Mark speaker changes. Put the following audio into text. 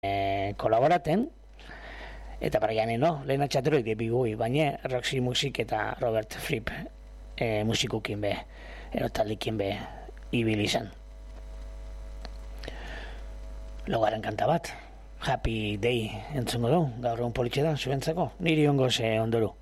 Speaker 1: kolaboraten, eta Brian Eno, lehen atxateroik bigui, baina Roxy Music eta Robert Fripp musikukin be, taldikin be, ibil izan. Logaren kanta bat, Happy Day entzungo du, gaur egun politxe da, zuentzako, niri ongo ze ondoru.